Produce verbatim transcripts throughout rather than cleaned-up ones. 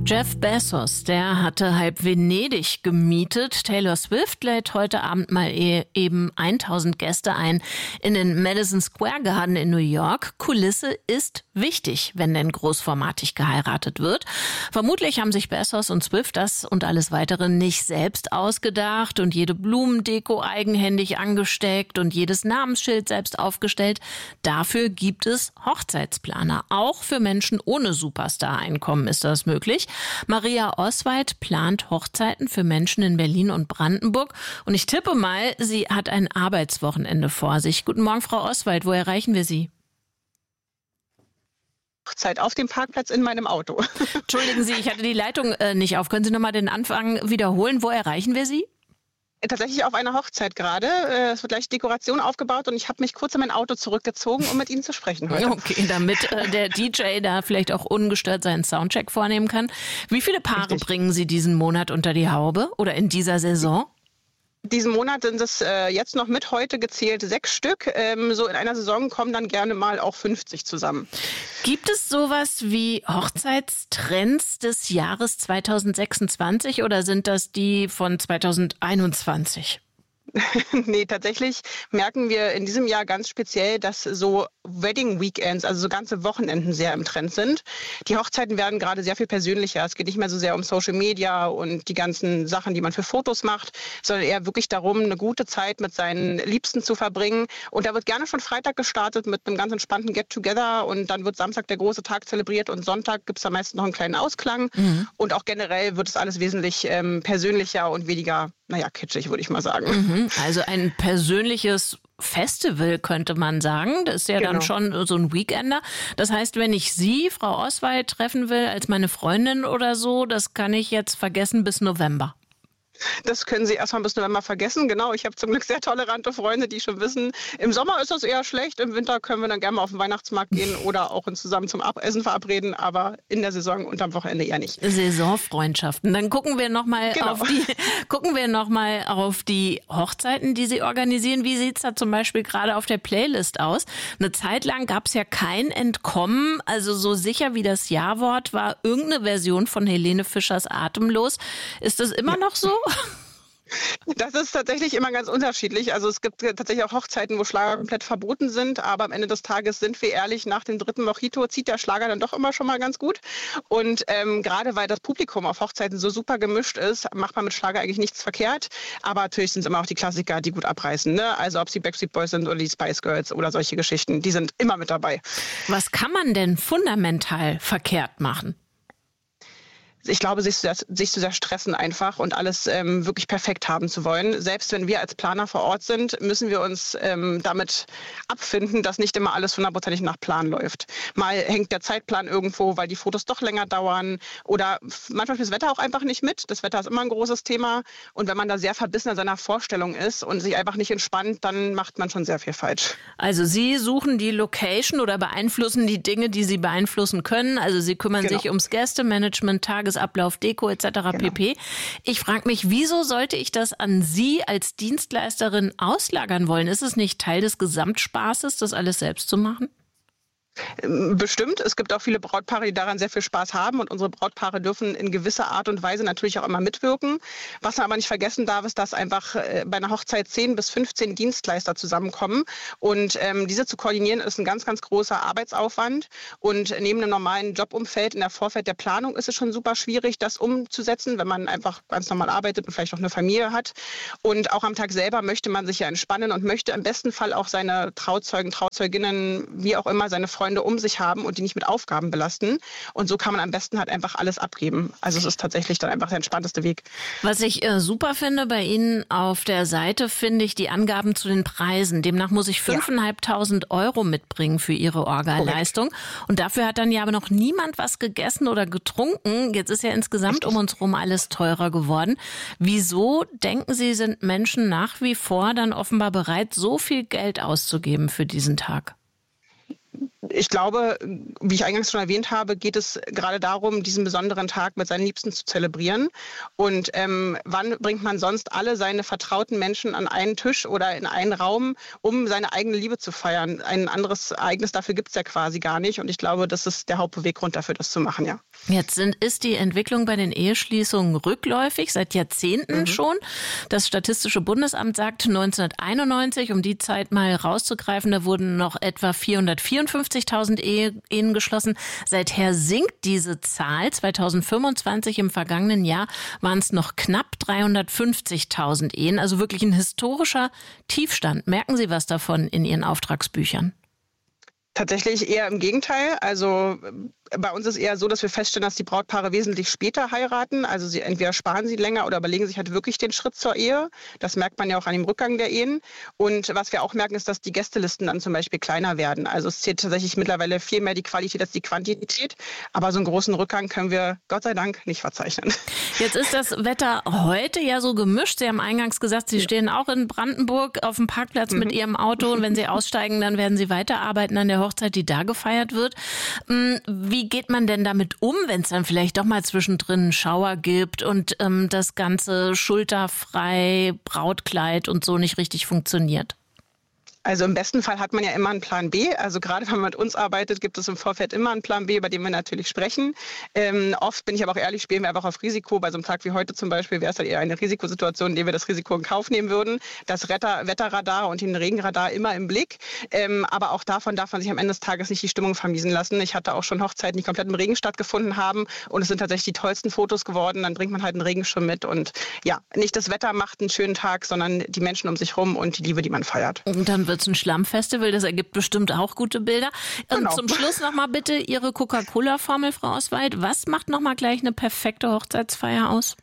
Jeff Bezos, der hatte halb Venedig gemietet. Taylor Swift lädt heute Abend mal eben tausend Gäste ein in den Madison Square Garden in New York. Kulisse ist wichtig, wenn denn großformatig geheiratet wird. Vermutlich haben sich Bezos und Swift das und alles weitere nicht selbst ausgedacht und jede Blumendeko eigenhändig angesteckt und jedes Namensschild selbst aufgestellt. Dafür gibt es Hochzeitsplaner. Auch für Menschen ohne Superstar-Einkommen ist das möglich. Maria Oswald plant Hochzeiten für Menschen in Berlin und Brandenburg. Und ich tippe mal, sie hat ein Arbeitswochenende vor sich. Guten Morgen, Frau Oswald. Wo erreichen wir Sie? Hochzeit auf dem Parkplatz in meinem Auto. Entschuldigen Sie, ich hatte die Leitung äh, nicht auf. Können Sie nochmal den Anfang wiederholen? Wo erreichen wir Sie? Tatsächlich auf einer Hochzeit gerade. Es wird gleich Dekoration aufgebaut und ich habe mich kurz in mein Auto zurückgezogen, um mit Ihnen zu sprechen heute. Okay, damit äh, der D J da vielleicht auch ungestört seinen Soundcheck vornehmen kann. Wie viele Paare Richtig. bringen Sie diesen Monat unter die Haube oder in dieser Saison? Diesen Monat sind es äh, jetzt noch mit heute gezählt sechs Stück. Ähm, so in einer Saison kommen dann gerne mal auch fünfzig zusammen. Gibt es sowas wie Hochzeitstrends des Jahres zweitausendsechsundzwanzig oder sind das die von zweitausendeinundzwanzig? Nee, tatsächlich merken wir in diesem Jahr ganz speziell, dass so Wedding Weekends, also so ganze Wochenenden sehr im Trend sind. Die Hochzeiten werden gerade sehr viel persönlicher. Es geht nicht mehr so sehr um Social Media und die ganzen Sachen, die man für Fotos macht, sondern eher wirklich darum, eine gute Zeit mit seinen Liebsten zu verbringen. Und da wird gerne schon Freitag gestartet mit einem ganz entspannten Get-Together und dann wird Samstag der große Tag zelebriert und Sonntag gibt es da meistens noch einen kleinen Ausklang. Mhm. Und auch generell wird es alles wesentlich ähm, persönlicher und weniger, naja, kitschig, würde ich mal sagen. Mhm. Also ein persönliches Festival, könnte man sagen. Das ist ja genau. Dann schon so ein Weekender. Das heißt, wenn ich Sie, Frau Oswald, treffen will als meine Freundin oder so, das kann ich jetzt vergessen bis November. Das können Sie erstmal bis November vergessen. Genau, ich habe zum Glück sehr tolerante Freunde, die schon wissen, im Sommer ist das eher schlecht, im Winter können wir dann gerne mal auf den Weihnachtsmarkt gehen oder auch uns zusammen zum Abessen verabreden, aber in der Saison und am Wochenende eher nicht. Saisonfreundschaften. Dann gucken wir nochmal genau. auf die, gucken wir noch mal auf die Hochzeiten, die Sie organisieren. Wie sieht es da zum Beispiel gerade auf der Playlist aus? Eine Zeit lang gab es ja kein Entkommen, also so sicher wie das Ja-Wort war irgendeine Version von Helene Fischers Atemlos. Ist das immer ja. noch so? Das ist tatsächlich immer ganz unterschiedlich. Also es gibt tatsächlich auch Hochzeiten, wo Schlager komplett verboten sind. Aber am Ende des Tages, sind wir ehrlich, nach dem dritten Mojito zieht der Schlager dann doch immer schon mal ganz gut. Und ähm, gerade weil das Publikum auf Hochzeiten so super gemischt ist, macht man mit Schlager eigentlich nichts verkehrt. Aber natürlich sind es immer auch die Klassiker, die gut abreißen. Ne? Also ob es die Backstreet Boys sind oder die Spice Girls oder solche Geschichten, die sind immer mit dabei. Was kann man denn fundamental verkehrt machen? Ich glaube, sich zu, sehr, sich zu sehr stressen einfach und alles ähm, wirklich perfekt haben zu wollen. Selbst wenn wir als Planer vor Ort sind, müssen wir uns ähm, damit abfinden, dass nicht immer alles hundertprozentig nach Plan läuft. Mal hängt der Zeitplan irgendwo, weil die Fotos doch länger dauern oder manchmal spielt das Wetter auch einfach nicht mit. Das Wetter ist immer ein großes Thema und wenn man da sehr verbissen an seiner Vorstellung ist und sich einfach nicht entspannt, dann macht man schon sehr viel falsch. Also Sie suchen die Location oder beeinflussen die Dinge, die Sie beeinflussen können. Also Sie kümmern genau. sich ums Gästemanagement, Tages Ablauf, Deko et cetera genau. pp. Ich frage mich, wieso sollte ich das an Sie als Dienstleisterin auslagern wollen? Ist es nicht Teil des Gesamtspaßes, das alles selbst zu machen? Bestimmt. Es gibt auch viele Brautpaare, die daran sehr viel Spaß haben und unsere Brautpaare dürfen in gewisser Art und Weise natürlich auch immer mitwirken. Was man aber nicht vergessen darf, ist, dass einfach bei einer Hochzeit zehn bis fünfzehn Dienstleister zusammenkommen und ähm, diese zu koordinieren ist ein ganz, ganz großer Arbeitsaufwand und neben einem normalen Jobumfeld in der Vorfeld der Planung ist es schon super schwierig, das umzusetzen, wenn man einfach ganz normal arbeitet und vielleicht auch eine Familie hat und auch am Tag selber möchte man sich ja entspannen und möchte im besten Fall auch seine Trauzeugen, Trauzeuginnen, wie auch immer, seine Freunde um sich haben und die nicht mit Aufgaben belasten. Und so kann man am besten halt einfach alles abgeben. Also es ist tatsächlich dann einfach der entspannteste Weg. Was ich äh, super finde bei Ihnen auf der Seite, finde ich die Angaben zu den Preisen. Demnach muss ich fünftausendfünfhundert Euro mitbringen für Ihre Orga-Leistung. Und dafür hat dann ja aber noch niemand was gegessen oder getrunken. Jetzt ist ja insgesamt Richtig. um uns rum alles teurer geworden. Wieso, denken Sie, sind Menschen nach wie vor dann offenbar bereit, so viel Geld auszugeben für diesen Tag? Ich glaube, wie ich eingangs schon erwähnt habe, geht es gerade darum, diesen besonderen Tag mit seinen Liebsten zu zelebrieren. Und ähm, wann bringt man sonst alle seine vertrauten Menschen an einen Tisch oder in einen Raum, um seine eigene Liebe zu feiern? Ein anderes Ereignis dafür gibt es ja quasi gar nicht. Und ich glaube, das ist der Hauptbeweggrund dafür, das zu machen, ja. Jetzt sind, ist die Entwicklung bei den Eheschließungen rückläufig, seit Jahrzehnten mhm. schon. Das Statistische Bundesamt sagt neunzehnhunderteinundneunzig, um die Zeit mal rauszugreifen, da wurden noch etwa vierhundertvierundfünfzigtausend Ehe, Ehen geschlossen. Seither sinkt diese Zahl. zweitausendfünfundzwanzig, im vergangenen Jahr, waren es noch knapp dreihundertfünfzigtausend Ehen. Also wirklich ein historischer Tiefstand. Merken Sie was davon in Ihren Auftragsbüchern? Tatsächlich eher im Gegenteil. Also bei uns ist eher so, dass wir feststellen, dass die Brautpaare wesentlich später heiraten. Also sie entweder sparen sie länger oder überlegen sich halt wirklich den Schritt zur Ehe. Das merkt man ja auch an dem Rückgang der Ehen. Und was wir auch merken, ist, dass die Gästelisten dann zum Beispiel kleiner werden. Also es zählt tatsächlich mittlerweile viel mehr die Qualität als die Quantität. Aber so einen großen Rückgang können wir Gott sei Dank nicht verzeichnen. Jetzt ist das Wetter heute ja so gemischt. Sie haben eingangs gesagt, Sie ja. stehen auch in Brandenburg auf dem Parkplatz mhm. mit Ihrem Auto. Und wenn Sie aussteigen, dann werden Sie weiterarbeiten an der Hochzeit, die da gefeiert wird. Wie geht man denn damit um, wenn es dann vielleicht doch mal zwischendrin einen Schauer gibt und ähm, das ganze schulterfrei, Brautkleid und so nicht richtig funktioniert? Also im besten Fall hat man ja immer einen Plan B. Also gerade wenn man mit uns arbeitet, gibt es im Vorfeld immer einen Plan B, über den wir natürlich sprechen. Ähm, oft, bin ich aber auch ehrlich, spielen wir einfach auf Risiko. Bei so einem Tag wie heute zum Beispiel wäre es halt eher eine Risikosituation, in der wir das Risiko in Kauf nehmen würden. Das Retter, Wetterradar und den Regenradar immer im Blick. Ähm, aber auch davon darf man sich am Ende des Tages nicht die Stimmung vermiesen lassen. Ich hatte auch schon Hochzeiten, die komplett im Regen stattgefunden haben. Und es sind tatsächlich die tollsten Fotos geworden. Dann bringt man halt einen Regenschirm mit. Und ja, nicht das Wetter macht einen schönen Tag, sondern die Menschen um sich rum und die Liebe, die man feiert. Und dann wird es ein Schlammfestival, das ergibt bestimmt auch gute Bilder. Genau. Und zum Schluss nochmal bitte Ihre Coca-Cola-Formel, Frau Oswald. Was macht nochmal gleich eine perfekte Hochzeitsfeier aus?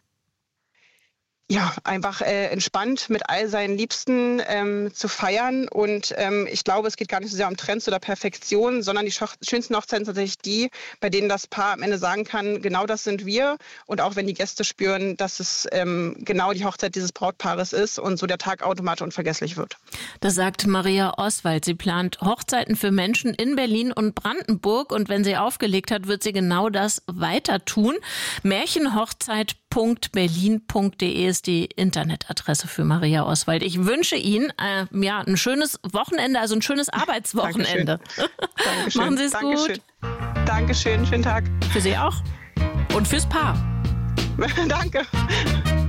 Ja, einfach äh, entspannt mit all seinen Liebsten ähm, zu feiern. Und ähm, ich glaube, es geht gar nicht so sehr um Trends oder Perfektion, sondern die scho- schönsten Hochzeiten sind tatsächlich die, bei denen das Paar am Ende sagen kann, genau das sind wir. Und auch wenn die Gäste spüren, dass es ähm, genau die Hochzeit dieses Brautpaares ist und so der Tag automatisch unvergesslich wird. Das sagt Maria Oswald. Sie plant Hochzeiten für Menschen in Berlin und Brandenburg. Und wenn sie aufgelegt hat, wird sie genau das weiter tun. Märchenhochzeit punkt berlin punkt de ist die Internetadresse für Maria Oswald. Ich wünsche Ihnen äh, ja, ein schönes Wochenende, also ein schönes Arbeitswochenende. Dankeschön. Machen Sie es Dankeschön. gut. Dankeschön, schönen Tag. Für Sie auch. Und fürs Paar. Danke.